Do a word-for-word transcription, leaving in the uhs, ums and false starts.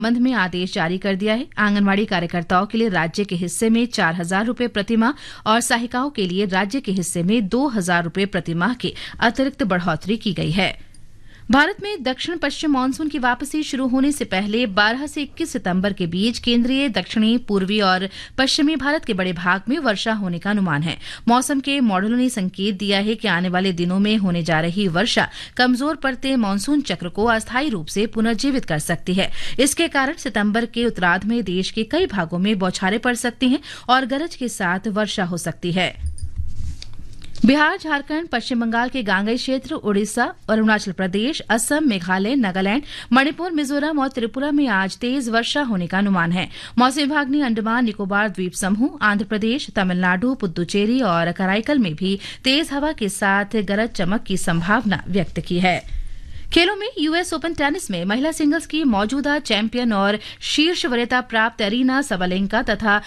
संबंध में आदेश जारी कर दिया है। आंगनवाड़ी कार्यकर्ताओं के लिए राज्य के हिस्से में चार हजार रूपये प्रतिमाह और सहायिकाओं के लिए राज्य के हिस्से में दो हजार रूपये प्रतिमाह की अतिरिक्त बढ़ोतरी की गई है। भारत में दक्षिण पश्चिम मानसून की वापसी शुरू होने से पहले बारह से इक्कीस सितंबर के बीच केंद्रीय, दक्षिणी, पूर्वी और पश्चिमी भारत के बड़े भाग में वर्षा होने का अनुमान है। मौसम के मॉडलों ने संकेत दिया है कि आने वाले दिनों में होने जा रही वर्षा कमजोर पड़ते मानसून चक्र को अस्थायी रूप से पुनर्जीवित कर सकती है। इसके कारण सितंबर के उत्तरार्ध में देश के कई भागों में बौछारें पड़ सकती हैं और गरज के साथ वर्षा हो सकती है। बिहार, झारखंड, पश्चिम बंगाल के गांगेय क्षेत्र, उड़ीसा, अरुणाचल प्रदेश, असम, मेघालय, नागालैंड, मणिपुर, मिजोरम और त्रिपुरा में आज तेज वर्षा होने का अनुमान है। मौसम विभाग ने अंडमान निकोबार द्वीप समूह, आंध्र प्रदेश, तमिलनाडु, पुद्दुचेरी और कराईकल में भी तेज हवा के साथ गरज चमक की संभावना व्यक्त की है। खेलों में यूएस ओपन टेनिस में महिला सिंगल्स की मौजूदा चैंपियन और शीर्ष वरीयता प्राप्त एरिना सबालेंका तथा